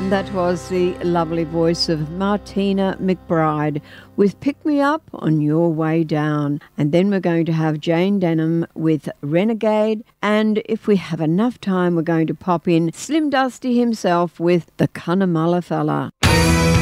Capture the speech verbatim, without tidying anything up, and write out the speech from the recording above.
That was the lovely voice of Martina McBride with Pick Me Up on Your Way Down. And then we're going to have Jane Denham with Renegade. And if we have enough time, we're going to pop in Slim Dusty himself with The Cunnamulla Fella.